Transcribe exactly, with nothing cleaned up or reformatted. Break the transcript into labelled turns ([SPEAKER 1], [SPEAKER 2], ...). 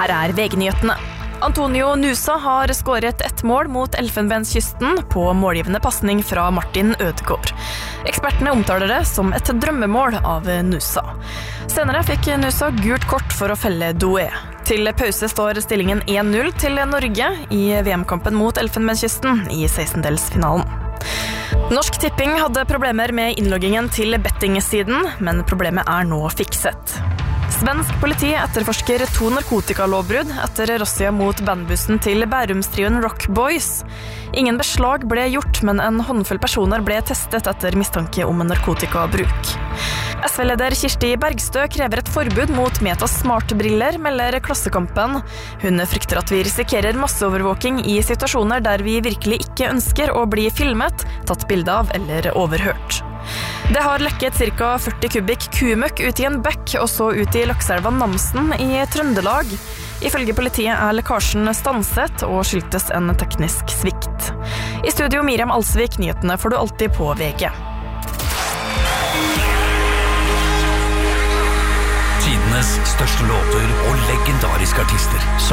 [SPEAKER 1] Her er V G-nyhetene. Antonio Nusa har skåret ett mål mot Elfenbenskysten på målgivende passning fra Martin Ødegaard. Ekspertene omtaler det som et drømmemål av Nusa. Senere fikk Nusa gult kort for å felle Doué. Til pause står stillingen én null til Norge i V M-kampen mot Elfenbenskysten i sekstendelsfinalen. Norsk Tipping hadde problemer med innloggingen til betting-siden, men problemet er nå fikset. Svensk politi etterforsker to narkotikalovbrudd etter razzia mot bandbussen til Bærumstrioen Rock Boys. Ingen beslag ble gjort, men en håndfull personer ble testet etter mistanke om narkotikabruk. S V-leder Kirsti Bergstø krever et forbud mot Metas smartbriller, melder Klassekampen. Hun frykter at vi risikerer masseovervåking i situasjoner der vi virkelig ikke ønsker å bli filmet, tatt bilde av eller overhørt. Det har lekket ca. førti kubikk kumøkk ut i en bekk og så ut i lakseelva Namsen i Trøndelag. Ifølge politiet er lekkasjen stanset og skyldtes en teknisk svikt. I studio Miriam Alsvik, nyhetene får du alltid på V G.
[SPEAKER 2] Tidenes største låter og legendariske artister.